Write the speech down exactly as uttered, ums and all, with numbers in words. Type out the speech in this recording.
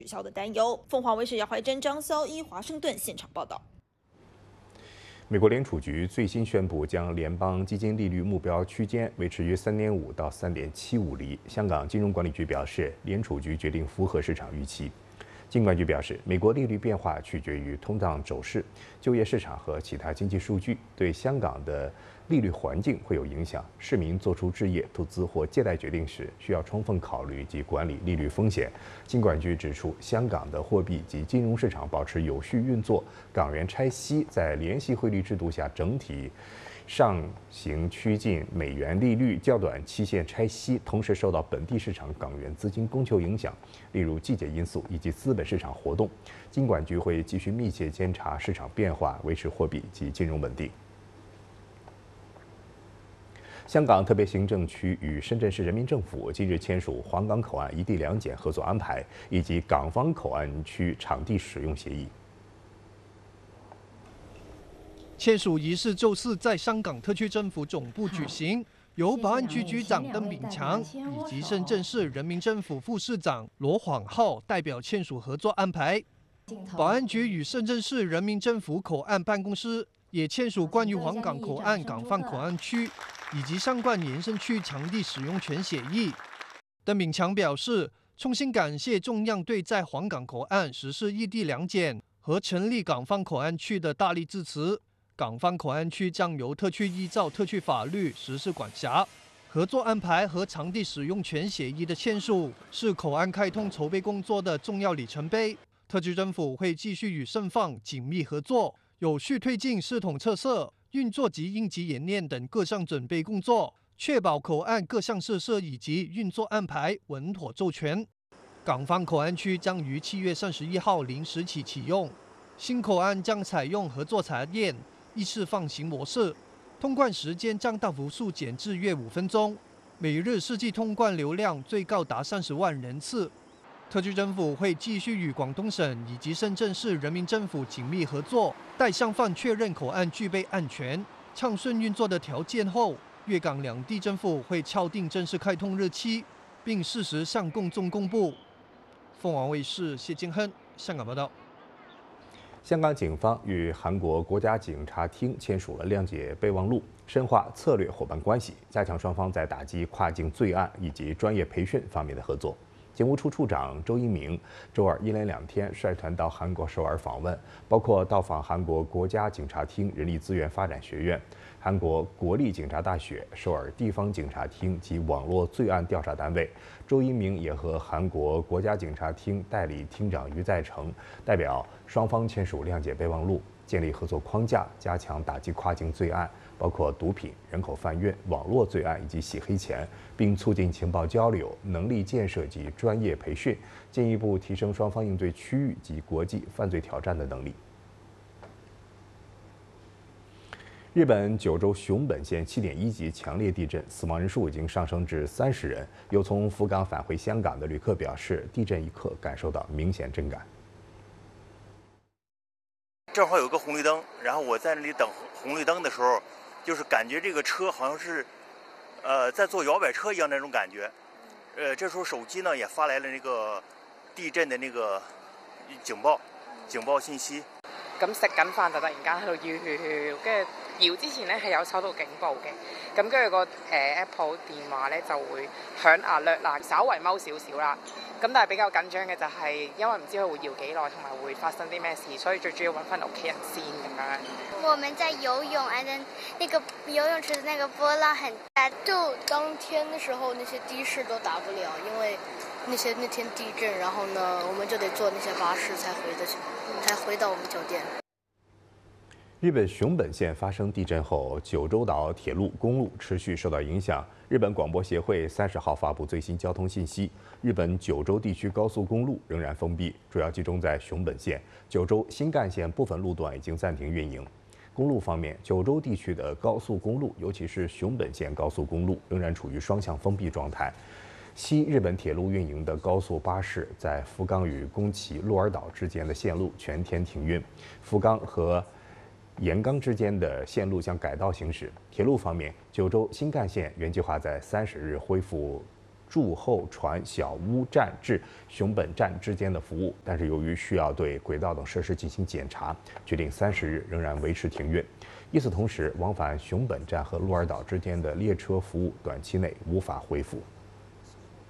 取消的担忧。凤凰卫视姚怀珍、张潇一华盛顿现场报道。 美国联储局最新宣布，将联邦基金利率目标区间维持于三点五到三点七五厘。香港金融管理局表示，联储局决定符合市场预期。金管局表示，美国利率变化取决于通胀走势、就业市场和其他经济数据，对香港的利率环境会有影响。市民做出置业、投资或借贷决定时，需要充分考虑及管理利率风险。金管局指出，香港的货币及金融市场保持有序运作，港元拆息在联系汇率制度下整体上行趋近美元利率较短期限拆息，同时受到本地市场港元资金供求影响，例如季节因素以及资本市场活动。金管局会继续密切监察市场变化，维持货币及金融稳定。香港特别行政区与深圳市人民政府近日签署皇岗口岸一地两检合作安排以及港方口岸区场地使用协议。 签署仪式周四在香港特区政府总部举行，由保安局局长邓炳强以及深圳市人民政府副市长罗晃浩代表签署合作安排。保安局与深圳市人民政府口岸办公室也签署关于皇岗口岸港方口岸区以及相关延伸区场地使用权协议。邓炳强表示，衷心感谢中央对在皇岗口岸实施一地两检和成立港方口岸区的大力支持。港方口岸区将由特区依照特区法律实施管辖。合作安排和场地使用权协议的签署是口岸开通筹备工作的重要里程碑。特区政府会继续与深方紧密合作，有序推进系统测试、运作及应急演练等各项准备工作，确保口岸各项设施以及运作安排稳妥周全。港方口岸区将于七月三十一号零时起启用，新口岸将采用合作查验一次放行模式，通关时间将大幅缩减至约五分钟，每日实际通关流量最高达三十万人次。特区政府会继续与广东省以及深圳市人民政府紧密合作，待双方确认口岸具备安全、畅顺运作的条件后，粤港两地政府会敲定正式开通日期，并适时向公众公布。凤凰卫视谢金亨香港报道。 香港警方与韩国国家警察厅签署了谅解备忘录，深化策略伙伴关系，加强双方在打击跨境罪案以及专业培训方面的合作。警务处处长周一鸣周二一连两天率团到韩国首尔访问，包括到访韩国国家警察厅人力资源发展学院、韩国国立警察大学、首尔地方警察厅及网络罪案调查单位。周一鸣也和韩国国家警察厅代理厅长于在成代表双方签署谅解备忘录，建立合作框架，加强打击跨境罪案，包括毒品、人口贩运、网络罪案以及洗黑钱，并促进情报交流、能力建设及专业培训，进一步提升双方应对区域及国际犯罪挑战的能力。日本九州熊本县七点一级强烈地震，死亡人数已经上升至三十人。有从福冈返回香港的旅客表示，地震一刻感受到明显震感。 正好有个红绿灯，然后我在那里等红绿灯的时候，就是感觉这个车好像是，呃，在坐摇摆车一样那种感觉。呃，这时候手機呢也發來了那個地震的那個警報，警報信息。 咁食緊飯就突然間喺度搖搖搖，跟住搖之前咧係有收到警報嘅，咁跟住個誒 Apple 電話咧就會響alert啦，稍微踎少少啦。咁但係比較緊張嘅就係因為唔知佢會搖幾耐，同埋會發生啲咩事，所以最主要揾翻屋企人先咁樣。 我們在游泳，而且那個游泳池的那個波浪很大， 就當天的時候那些的士都打不了，因為那些那天地震，然後呢我們就得坐那些巴士才回得去，才回到我們酒店。 日本熊本县发生地震后，九州岛铁路、公路持续受到影响。日本广播协会三十号发布最新交通信息：日本九州地区高速公路仍然封闭，主要集中在熊本县。九州新干线部分路段已经暂停运营。公路方面，九州地区的高速公路，尤其是熊本县高速公路，仍然处于双向封闭状态。西日本铁路运营的高速巴士在福冈与宫崎鹿儿岛之间的线路全天停运，福冈和岩冈之间的线路将改道行驶。铁路方面，九州新干线原计划在三十日恢复驻后船小屋站至熊本站之间的服务，但是由于需要对轨道等设施进行检查，决定三十日仍然维持停运。与此同时，往返熊本站和鹿儿岛之间的列车服务短期内无法恢复。